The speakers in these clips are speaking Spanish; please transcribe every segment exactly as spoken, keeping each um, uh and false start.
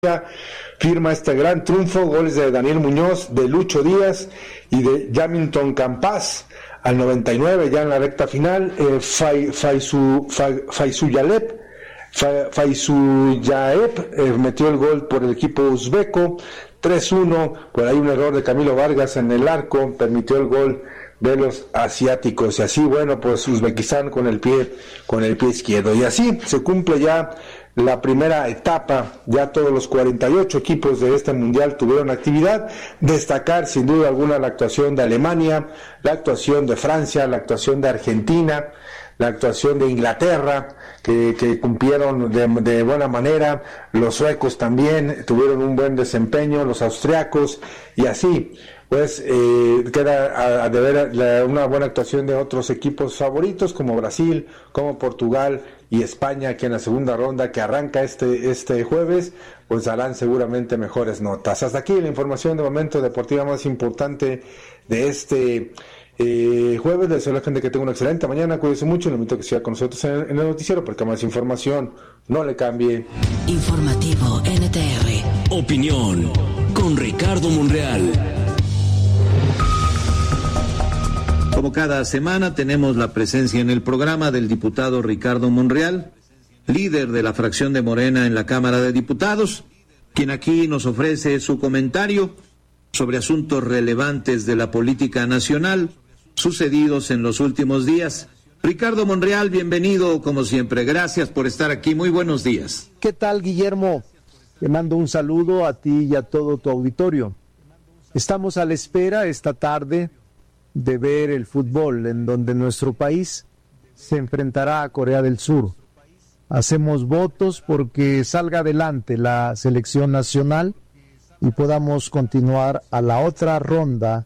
firma este gran triunfo, goles de Daniel Muñoz, de Lucho Díaz y de Yamilton Campas al noventa y nueve, ya en la recta final. eh, Fai, Faisu, Fai, Faizullalep Faizulllaev eh, metió el gol por el equipo uzbeco, tres uno, por ahí un error de Camilo Vargas en el arco, permitió el gol de los asiáticos, y así, bueno, pues Uzbekistán con el pie, con el pie izquierdo, y así se cumple ya la primera etapa. Ya todos los cuarenta y ocho equipos de este mundial tuvieron actividad. Destacar sin duda alguna la actuación de Alemania, la actuación de Francia, la actuación de Argentina, la actuación de Inglaterra, que, que cumplieron de, de buena manera. Los suecos también tuvieron un buen desempeño, los austriacos, y así pues eh, queda a, a deber la, una buena actuación de otros equipos favoritos como Brasil, como Portugal y España, que en la segunda ronda que arranca este este jueves, pues darán seguramente mejores notas. Hasta aquí la información de momento deportiva más importante de este eh, jueves. Les deseo a la gente que tenga una excelente mañana, cuídense mucho, le invito a que siga con nosotros en, en el noticiero, porque más información, no le cambie. Informativo N T R. Opinión con Ricardo Monreal. Como cada semana tenemos la presencia en el programa del diputado Ricardo Monreal, líder de la fracción de Morena en la Cámara de Diputados, quien aquí nos ofrece su comentario sobre asuntos relevantes de la política nacional sucedidos en los últimos días. Ricardo Monreal, bienvenido como siempre. Gracias por estar aquí. Muy buenos días. ¿Qué tal, Guillermo? Te mando un saludo a ti y a todo tu auditorio. Estamos a la espera esta tarde de ver el fútbol, en donde nuestro país se enfrentará a Corea del Sur. Hacemos votos porque salga adelante la selección nacional y podamos continuar a la otra ronda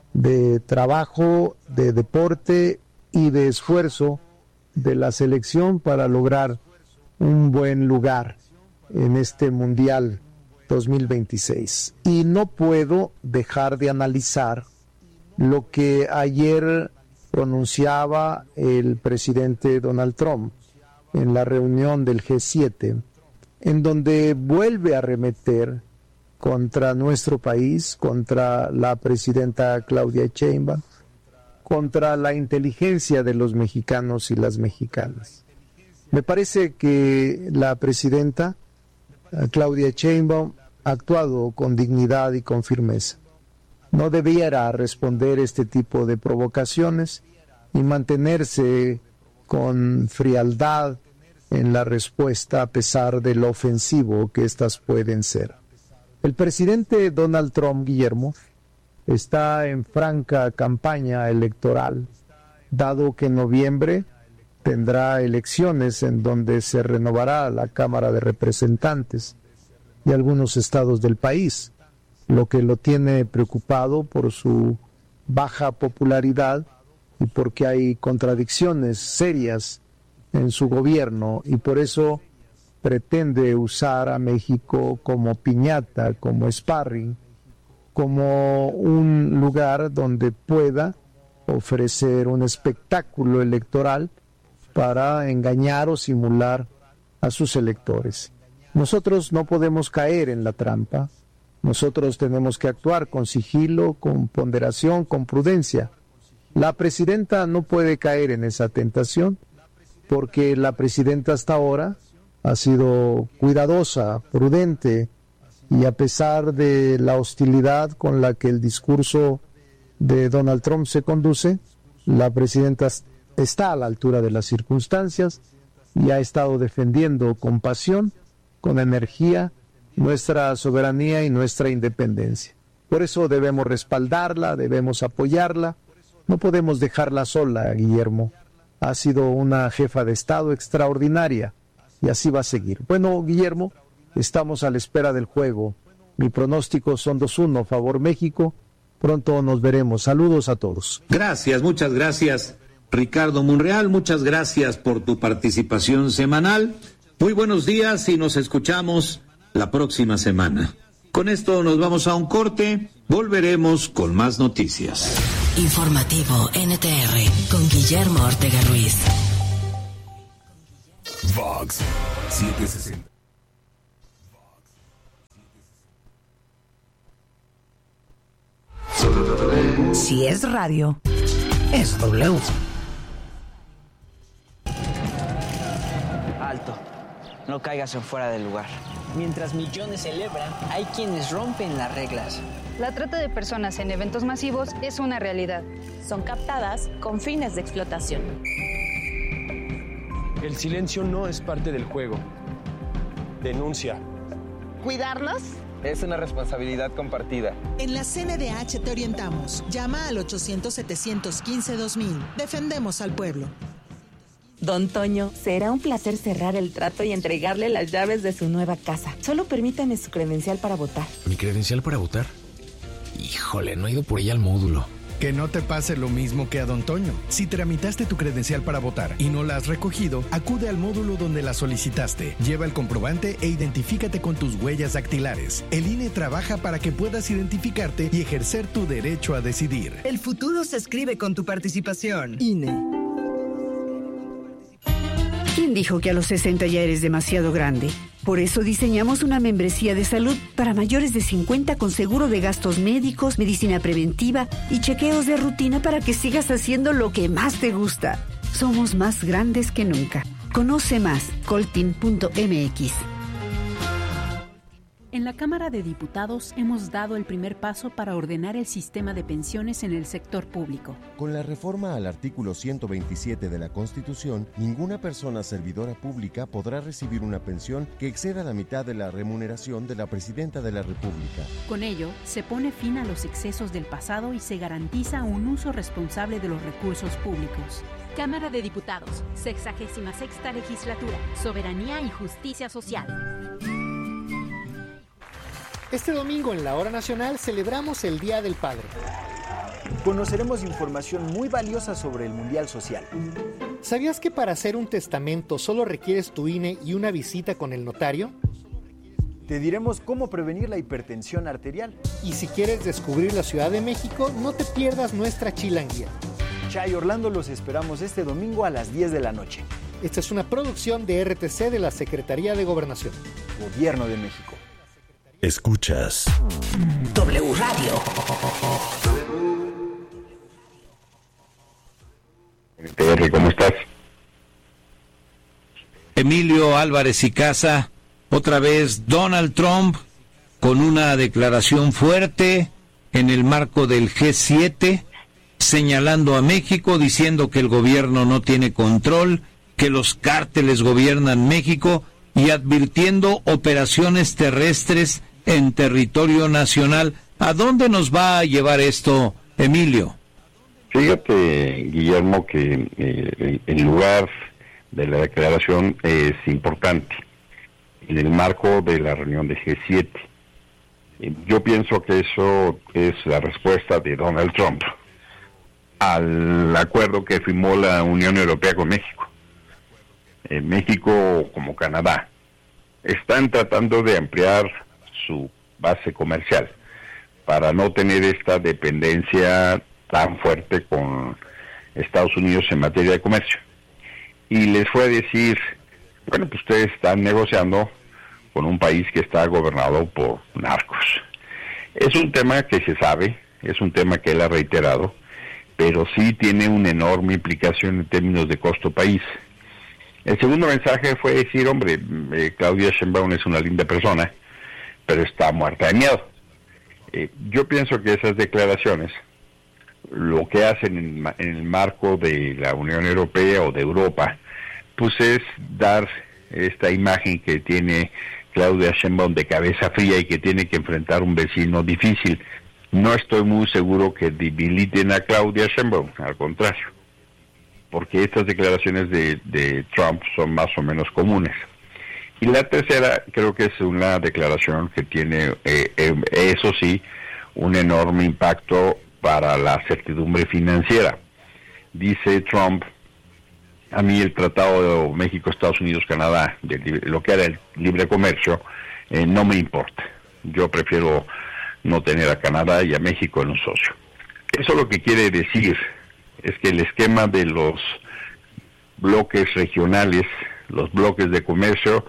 de trabajo, de deporte y de esfuerzo de la selección para lograr un buen lugar en este Mundial dos mil veintiséis. Y no puedo dejar de analizar lo que ayer pronunciaba el presidente Donald Trump en la reunión del G siete, en donde vuelve a arremeter contra nuestro país, contra la presidenta Claudia Sheinbaum, contra la inteligencia de los mexicanos y las mexicanas. Me parece que la presidenta Claudia Sheinbaum ha actuado con dignidad y con firmeza. No debiera responder este tipo de provocaciones y mantenerse con frialdad en la respuesta a pesar de lo ofensivo que éstas pueden ser. El presidente Donald Trump, Guillermo, está en franca campaña electoral, dado que en noviembre tendrá elecciones en donde se renovará la Cámara de Representantes y algunos estados del país, lo que lo tiene preocupado por su baja popularidad y porque hay contradicciones serias en su gobierno, y por eso pretende usar a México como piñata, como sparring, como un lugar donde pueda ofrecer un espectáculo electoral para engañar o simular a sus electores. Nosotros no podemos caer en la trampa. Nosotros tenemos que actuar con sigilo, con ponderación, con prudencia. La presidenta no puede caer en esa tentación porque la presidenta hasta ahora ha sido cuidadosa, prudente, y a pesar de la hostilidad con la que el discurso de Donald Trump se conduce, la presidenta está a la altura de las circunstancias y ha estado defendiendo con pasión, con energía, nuestra soberanía y nuestra independencia. Por eso debemos respaldarla, debemos apoyarla, no podemos dejarla sola, Guillermo. Ha sido una jefa de Estado extraordinaria y así va a seguir. Bueno, Guillermo, estamos a la espera del juego. Mi pronóstico son dos uno, favor México. Pronto nos veremos. Saludos a todos. Gracias, muchas gracias, Ricardo Monreal. Muchas gracias por tu participación semanal. Muy buenos días y nos escuchamos la próxima semana. Con esto nos vamos a un corte, volveremos con más noticias. Informativo N T R con Guillermo Ortega Ruiz. Vox setecientos sesenta. Si es radio, es W. Alto, no caigas en fuera del lugar. Mientras millones celebran, hay quienes rompen las reglas. La trata de personas en eventos masivos es una realidad. Son captadas con fines de explotación. El silencio no es parte del juego. Denuncia. ¿Cuidarlos? Es una responsabilidad compartida. En la C N D H te orientamos. Llama al ochocientos, setecientos quince, dos mil. Defendemos al pueblo. Don Toño, será un placer cerrar el trato y entregarle las llaves de su nueva casa. Solo permítame su credencial para votar. ¿Mi credencial para votar? Híjole, no he ido por ella al módulo. Que no te pase lo mismo que a Don Toño. Si tramitaste tu credencial para votar y no la has recogido, acude al módulo donde la solicitaste. Lleva el comprobante e identifícate con tus huellas dactilares. El I N E trabaja para que puedas identificarte y ejercer tu derecho a decidir. El futuro se escribe con tu participación. I N E. ¿Quién dijo que a los sesenta ya eres demasiado grande? Por eso diseñamos una membresía de salud para mayores de cincuenta con seguro de gastos médicos, medicina preventiva y chequeos de rutina para que sigas haciendo lo que más te gusta. Somos más grandes que nunca. Conoce más, coltin punto m x. En la Cámara de Diputados hemos dado el primer paso para ordenar el sistema de pensiones en el sector público. Con la reforma al artículo ciento veintisiete de la Constitución, ninguna persona servidora pública podrá recibir una pensión que exceda la mitad de la remuneración de la Presidenta de la República. Con ello, se pone fin a los excesos del pasado y se garantiza un uso responsable de los recursos públicos. Cámara de Diputados, sexagésima sexta legislatura, Soberanía y Justicia Social. Este domingo en la Hora Nacional celebramos el Día del Padre. Conoceremos información muy valiosa sobre el Mundial Social. ¿Sabías que para hacer un testamento solo requieres tu I N E y una visita con el notario? Te diremos cómo prevenir la hipertensión arterial. Y si quieres descubrir la Ciudad de México, no te pierdas nuestra chilanguía. Chay Orlando, los esperamos este domingo a las diez de la noche. Esta es una producción de R T C de la Secretaría de Gobernación. Gobierno de México. Escuchas W Radio. ¿Cómo estás? Emilio Álvarez y Casa, otra vez Donald Trump con una declaración fuerte en el marco del G siete, señalando a México, diciendo que el gobierno no tiene control, que los cárteles gobiernan México y advirtiendo operaciones terrestres en territorio nacional. ¿A dónde nos va a llevar esto, Emilio? Fíjate, Guillermo, que eh, el lugar de la declaración es importante en el marco de la reunión de G siete. Yo pienso que eso es la respuesta de Donald Trump al acuerdo que firmó la Unión Europea con México. Eh, México, como Canadá, están tratando de ampliar su base comercial para no tener esta dependencia tan fuerte con Estados Unidos en materia de comercio. Y les fue a decir, bueno, pues ustedes están negociando con un país que está gobernado por narcos. Es un tema que se sabe, es un tema que él ha reiterado, pero sí tiene una enorme implicación en términos de costo país. El segundo mensaje fue decir, hombre, eh, Claudia Sheinbaum es una linda persona, pero está muerta de miedo. Eh, yo pienso que esas declaraciones, lo que hacen en, en el marco de la Unión Europea o de Europa, pues es dar esta imagen que tiene Claudia Sheinbaum de cabeza fría y que tiene que enfrentar un vecino difícil. No estoy muy seguro que debiliten a Claudia Sheinbaum, al contrario, porque estas declaraciones de, de Trump son más o menos comunes. Y la tercera, creo que es una declaración que tiene, eh, eh, eso sí, un enorme impacto para la certidumbre financiera. Dice Trump, a mí el Tratado de México, Estados Unidos, Canadá, de lo que era el libre comercio, eh, no me importa. Yo prefiero no tener a Canadá y a México en un socio. Eso lo que quiere decir es que el esquema de los bloques regionales, los bloques de comercio,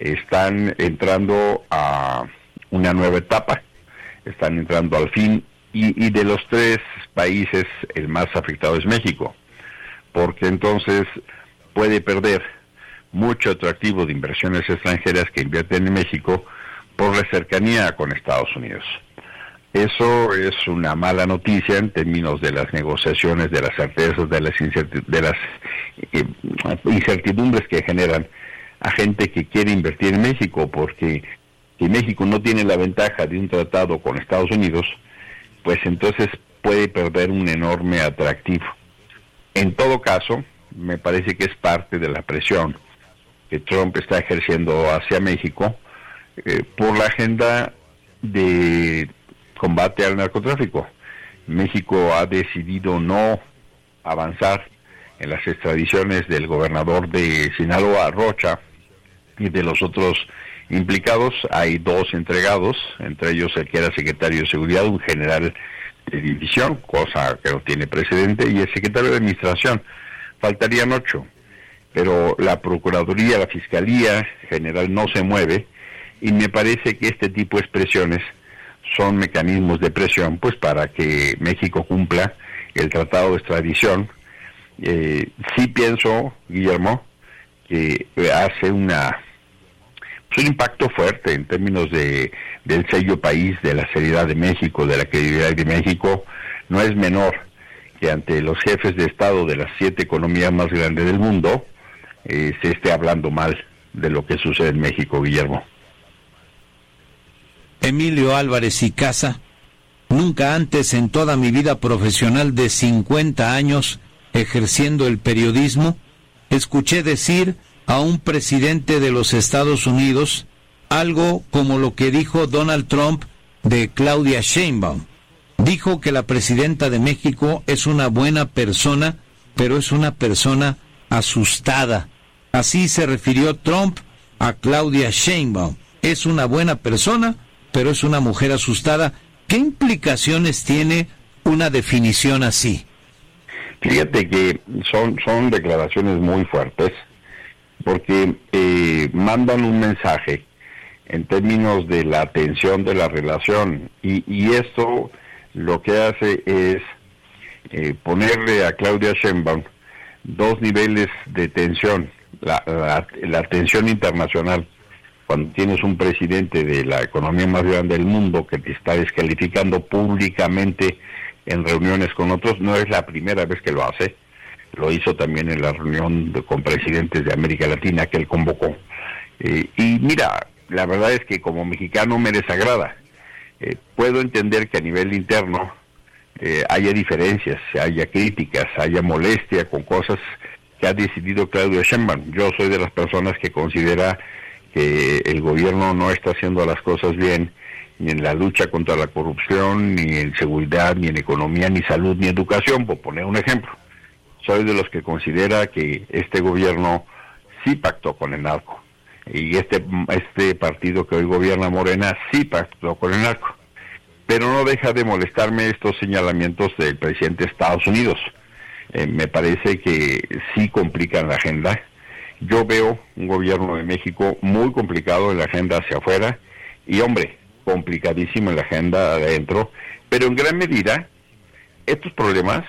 están entrando a una nueva etapa, están entrando al fin y, y de los tres países el más afectado es México, porque entonces puede perder mucho atractivo de inversiones extranjeras que invierten en México por la cercanía con Estados Unidos. Eso es una mala noticia en términos de las negociaciones, de las certezas, de las, incerti- de las eh, incertidumbres que generan a gente que quiere invertir en México, porque si México no tiene la ventaja de un tratado con Estados Unidos, pues entonces puede perder un enorme atractivo. En todo caso, me parece que es parte de la presión que Trump está ejerciendo hacia México eh, por la agenda de combate al narcotráfico. México ha decidido no avanzar en las extradiciones del gobernador de Sinaloa, Rocha, y de los otros implicados. Hay dos entregados, entre ellos el que era secretario de Seguridad, un general de división, cosa que no tiene precedente, y el secretario de Administración. Faltarían ocho, pero la Procuraduría, la Fiscalía General no se mueve, y me parece que este tipo de expresiones son mecanismos de presión, pues para que México cumpla el tratado de extradición. Eh, sí pienso, Guillermo, que hace una pues un impacto fuerte en términos de del sello país, de la seriedad de México, de la credibilidad de México. No es menor que ante los jefes de Estado de las siete economías más grandes del mundo eh, se esté hablando mal de lo que sucede en México, Guillermo. Emilio Álvarez y Casa, nunca antes en toda mi vida profesional de cincuenta años ejerciendo el periodismo, escuché decir a un presidente de los Estados Unidos algo como lo que dijo Donald Trump de Claudia Sheinbaum. Dijo que la presidenta de México es una buena persona, pero es una persona asustada. Así se refirió Trump a Claudia Sheinbaum. Es una buena persona, pero es una mujer asustada. ¿Qué implicaciones tiene una definición así? Fíjate que son, son declaraciones muy fuertes, porque eh, mandan un mensaje en términos de la tensión de la relación, y, y esto lo que hace es eh, ponerle a Claudia Sheinbaum dos niveles de tensión. La, la, la tensión internacional, cuando tienes un presidente de la economía más grande del mundo que te está descalificando públicamente en reuniones con otros. No es la primera vez que lo hace, lo hizo también en la reunión de, con presidentes de América Latina que él convocó. Eh, y mira, la verdad es que como mexicano me desagrada. Eh, puedo entender que a nivel interno eh, haya diferencias, haya críticas, haya molestia con cosas que ha decidido Claudia Sheinbaum. Yo soy de las personas que considera que el gobierno no está haciendo las cosas bien, ni en la lucha contra la corrupción, ni en seguridad, ni en economía, ni salud, ni educación, por poner un ejemplo. Soy de los que considera que este gobierno sí pactó con el narco, y este este partido que hoy gobierna, Morena, sí pactó con el narco. Pero no deja de molestarme estos señalamientos del presidente de Estados Unidos. Eh, me parece que sí complican la agenda. Yo veo un gobierno de México muy complicado en la agenda hacia afuera, y hombre, complicadísimo en la agenda adentro, pero en gran medida estos problemas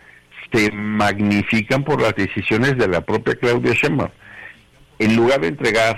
se magnifican por las decisiones de la propia Claudia Sheinbaum. En lugar de entregar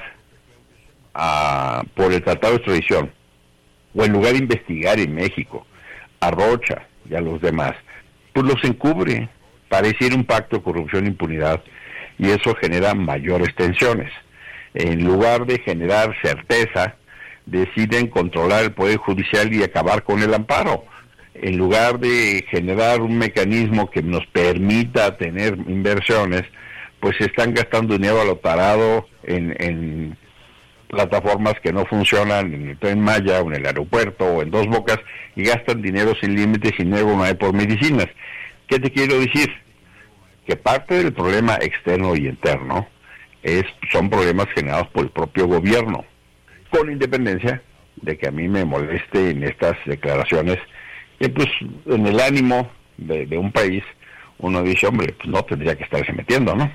a, por el Tratado de Extradición, o en lugar de investigar en México a Rocha y a los demás, pues los encubre. Pareciera un pacto de corrupción e impunidad, y eso genera mayores tensiones. En lugar de generar certeza, deciden controlar el Poder Judicial y acabar con el amparo. En lugar de generar un mecanismo que nos permita tener inversiones, pues se están gastando dinero a lo tarado en, en plataformas que no funcionan, en el Tren Maya, o en el aeropuerto, o en Dos Bocas, y gastan dinero sin límites y luego no hay por medicinas. ¿Qué te quiero decir? Que parte del problema externo y interno es son problemas generados por el propio gobierno, con independencia de que a mí me moleste en estas declaraciones, que pues en el ánimo de, de un país uno dice, hombre, pues no tendría que estarse metiendo, ¿no?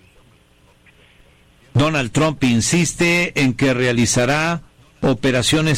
Donald Trump insiste en que realizará operaciones